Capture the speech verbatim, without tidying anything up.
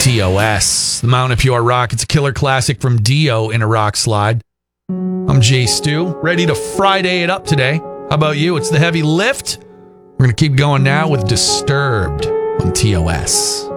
T O S, the Mountain of Pure Rock. It's a killer classic from Dio in a rock slide. I'm Jay Stu, ready to Friday it up today. How about you? It's the heavy lift. We're going to keep going now with Disturbed on T O S.